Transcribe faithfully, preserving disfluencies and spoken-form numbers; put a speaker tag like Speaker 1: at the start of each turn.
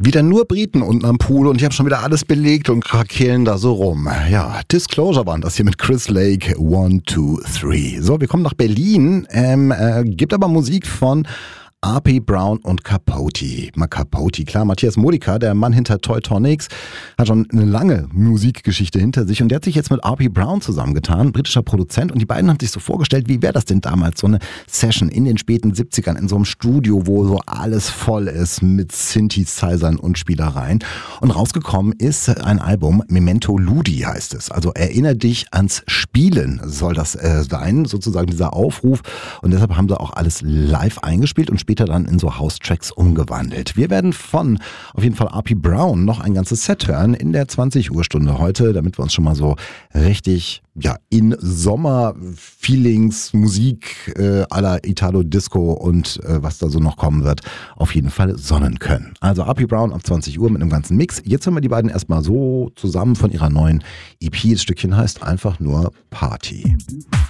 Speaker 1: Wieder nur Briten unten am Pool und ich habe schon wieder alles belegt und krakeelen da so rum. Ja, Disclosure waren das hier mit Chris Lake, one, two, three. So, wir kommen nach Berlin, ähm, äh, gibt aber Musik von R P Brown und Capote. Mal Capote, klar, Matthias Modica, der Mann hinter Toy-Tonics, hat schon eine lange Musikgeschichte hinter sich und der hat sich jetzt mit R P Brown zusammengetan, britischer Produzent, und die beiden haben sich so vorgestellt, wie wäre das denn damals, so eine Session in den späten siebzigern in so einem Studio, wo so alles voll ist mit Synthesizern und Spielereien, und rausgekommen ist ein Album, Memento Ludi heißt es, also erinnere dich ans Spielen soll das äh, sein, sozusagen dieser Aufruf, und deshalb haben sie auch alles live eingespielt und später dann in so House-Tracks umgewandelt. Wir werden von auf jeden Fall R P Brown noch ein ganzes Set hören in der zwanzig Uhr Stunde heute, damit wir uns schon mal so richtig ja in Sommer-Feelings, Musik äh, à la Italo-Disco und äh, was da so noch kommen wird, auf jeden Fall sonnen können. Also R P Brown ab zwanzig Uhr mit einem ganzen Mix. Jetzt hören wir die beiden erstmal so zusammen von ihrer neuen E P. Das Stückchen heißt einfach nur Party.